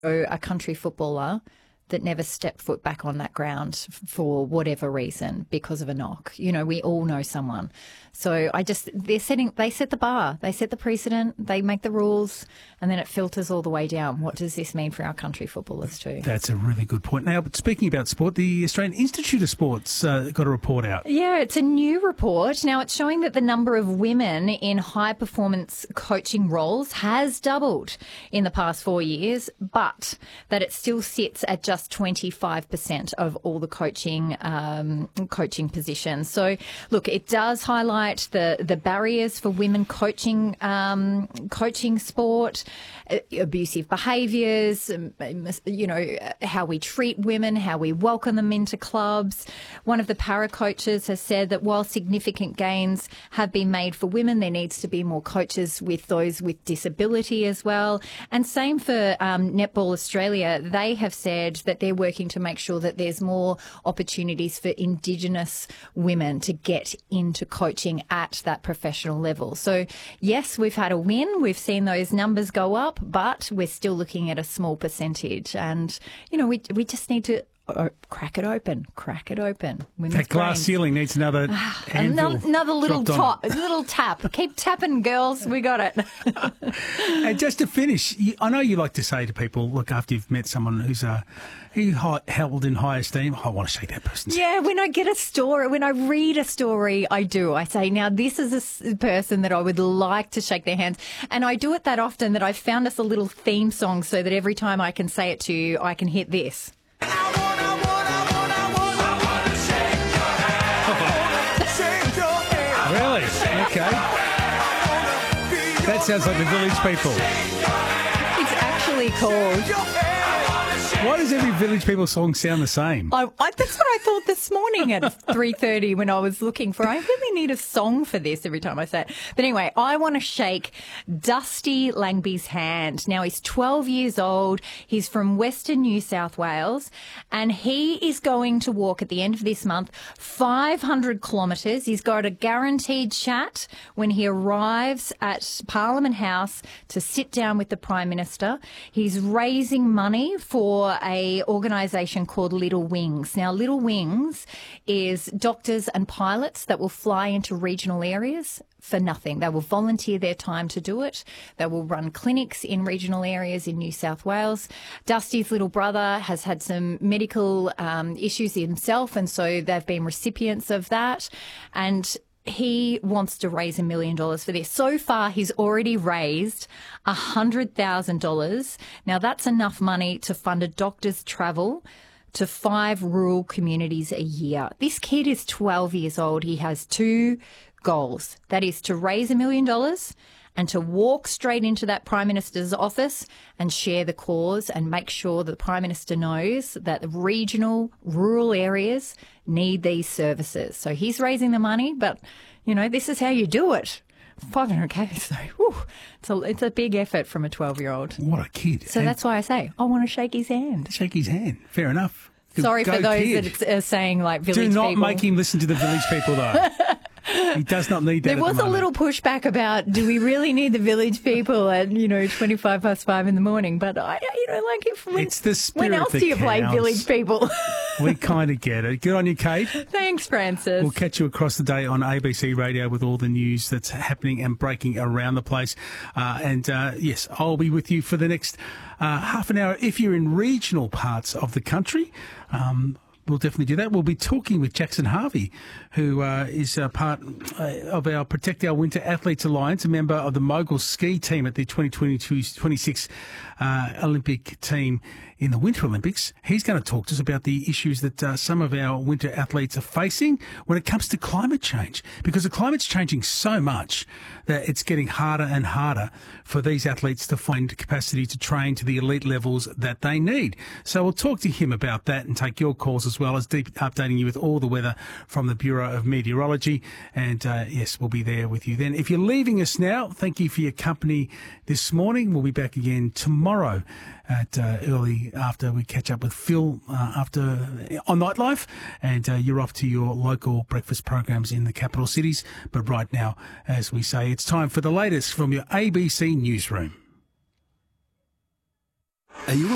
a country footballer that never stepped foot back on that ground for whatever reason because of a knock. You know, we all know someone. So they set the bar, they set the precedent, they make the rules, and then it filters all the way down. What does this mean for our country footballers too? That's a really good point. Now, but speaking about sport, the Australian Institute of Sport's got a report out. Yeah, it's a new report. Now, it's showing that the number of women in high-performance coaching roles has doubled in the past 4 years, but that it still sits at just 25% of all the coaching positions. So, look, it does highlight the barriers for women coaching sport, abusive behaviours, you know, how we treat women, how we welcome them into clubs. One of the para coaches has said that while significant gains have been made for women, there needs to be more coaches with those with disability as well. And same for Netball Australia. They have said that they're working to make sure that there's more opportunities for Indigenous women to get into coaching at that professional level. So, yes, we've had a win. We've seen those numbers go up, but we're still looking at a small percentage. And, you know, we just need to crack it open. Women's that glass brains. ceiling needs another another little tap. Keep tapping, girls. We got it. And just to finish, I know you like to say to people, look, after you've met someone who's held in high esteem, I want to shake that person's hand. Yeah, when I get a story, when I read a story, I do. I say, now this is a person that I would like to shake their hands. And I do it that often that I've found us a little theme song so that every time I can say it to you, I can hit this. Really? Okay. That sounds like the Village People. It's actually called... Why does every Village People song sound the same? That's what I thought this morning at 3:30 when I was looking for. I really need a song for this every time I say it. But anyway, I want to shake Dusty Langby's hand. Now, he's 12 years old. He's from Western New South Wales, and he is going to walk at the end of this month 500 kilometres. He's got a guaranteed chat when he arrives at Parliament House to sit down with the Prime Minister. He's raising money for a organisation called Little Wings. Now, Little Wings is doctors and pilots that will fly into regional areas for nothing. They will volunteer their time to do it. They will run clinics in regional areas in New South Wales. Dusty's little brother has had some medical issues himself, and so they've been recipients of that. And he wants to raise $1 million for this. So far, he's already raised $100,000. Now, that's enough money to fund a doctor's travel to 5 rural communities a year. This kid is 12 years old. He has 2 goals. That is to raise $1 million and to walk straight into that Prime Minister's office and share the cause and make sure that the Prime Minister knows that the regional, rural areas need these services. So he's raising the money, but, you know, this is how you do it. 500K, so it's a big effort from a 12-year-old. What a kid. So that's why I say, I want to shake his hand. Shake his hand. Fair enough. Sorry for those kid. that are saying, like, Village Do not People. make him listen to the Village People, though. He does not need that. There was a little pushback about, do we really need the Village People at 5:25 in the morning? But it's the spirit. When else do you play Village People? We kind of get it. Good on you, Kate. Thanks, Francis. We'll catch you across the day on ABC Radio with all the news that's happening and breaking around the place. Yes, I'll be with you for the next half an hour. If you're in regional parts of the country, we'll definitely do that. We'll be talking with Jackson Harvey, who is part of our Protect Our Winter Athletes Alliance, a member of the Mogul ski team at the 2022-26 Olympic team in the Winter Olympics. He's going to talk to us about the issues that some of our winter athletes are facing when it comes to climate change, because the climate's changing so much that it's getting harder and harder for these athletes to find capacity to train to the elite levels that they need. So we'll talk to him about that and take your calls, as well as updating you with all the weather from the Bureau of Meteorology. And yes, we'll be there with you then. If you're leaving us now, thank you for your company this morning. We'll be back again tomorrow at early after we catch up with Phil on Nightlife, and you're off to your local breakfast programs in the capital cities. But right now, as we say, it's time for the latest from your ABC Newsroom. Are you